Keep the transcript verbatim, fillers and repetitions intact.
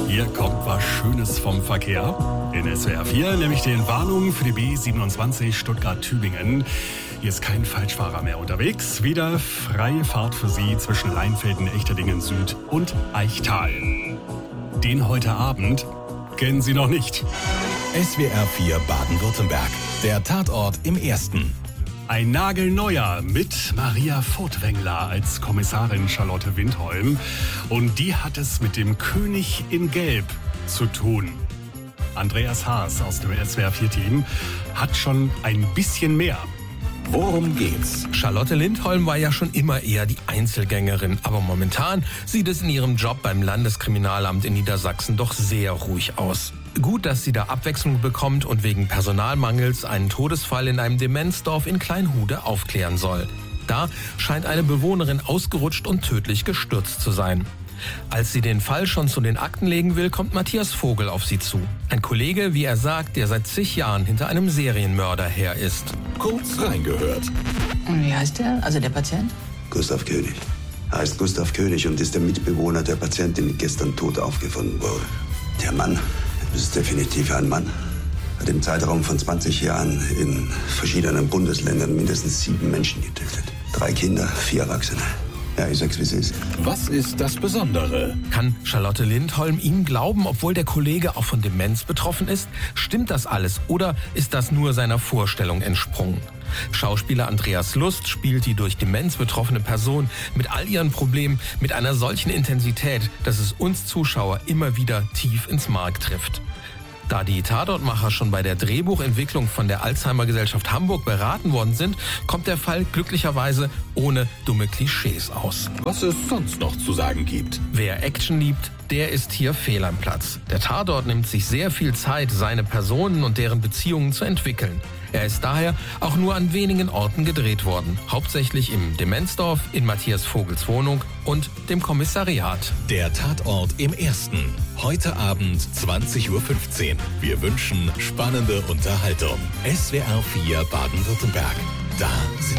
Hier kommt was Schönes vom Verkehr. In S W R vier, nämlich den Warnungen für die B siebenundzwanzig Stuttgart-Tübingen. Hier ist kein Falschfahrer mehr unterwegs. Wieder freie Fahrt für Sie zwischen Leinfelden, Echterdingen Süd und Eichtal. Den heute Abend kennen Sie noch nicht. S W R vier Baden-Württemberg. Der Tatort im Ersten. Ein nagelneuer mit Maria Furtwängler als Kommissarin Charlotte Lindholm. Und die hat es mit dem König in Gelb zu tun. Andreas Haas aus dem S W R vier Team hat schon ein bisschen mehr. Worum geht's? Charlotte Lindholm war ja schon immer eher die Einzelgängerin, aber momentan sieht es in ihrem Job beim Landeskriminalamt in Niedersachsen doch sehr ruhig aus. Gut, dass sie da Abwechslung bekommt und wegen Personalmangels einen Todesfall in einem Demenzdorf in Kleinhude aufklären soll. Da scheint eine Bewohnerin ausgerutscht und tödlich gestürzt zu sein. Als sie den Fall schon zu den Akten legen will, kommt Matthias Vogel auf sie zu. Ein Kollege, wie er sagt, der seit zig Jahren hinter einem Serienmörder her ist. Kurz reingehört. Wie heißt der, also der Patient? Gustav König. Er heißt Gustav König und ist der Mitbewohner der Patientin, die gestern tot aufgefunden wurde. Der Mann, das ist definitiv ein Mann, hat im Zeitraum von zwanzig Jahren in verschiedenen Bundesländern mindestens sieben Menschen getötet. Drei Kinder, vier Erwachsene. Ja, ich sag's, wie es ist. Was ist das Besondere? Kann Charlotte Lindholm ihm glauben, obwohl der Kollege auch von Demenz betroffen ist? Stimmt das alles oder ist das nur seiner Vorstellung entsprungen? Schauspieler Andreas Lust spielt die durch Demenz betroffene Person mit all ihren Problemen mit einer solchen Intensität, dass es uns Zuschauer immer wieder tief ins Mark trifft. Da die Tatortmacher schon bei der Drehbuchentwicklung von der Alzheimer-Gesellschaft Hamburg beraten worden sind, kommt der Fall glücklicherweise ohne dumme Klischees aus. Was es sonst noch zu sagen gibt. Wer Action liebt, der ist hier fehl am Platz. Der Tatort nimmt sich sehr viel Zeit, seine Personen und deren Beziehungen zu entwickeln. Er ist daher auch nur an wenigen Orten gedreht worden. Hauptsächlich im Demenzdorf, in Matthias Vogels Wohnung und dem Kommissariat. Der Tatort im Ersten. Heute Abend zwanzig Uhr fünfzehn. Wir wünschen spannende Unterhaltung. S W R vier Baden-Württemberg. Da sind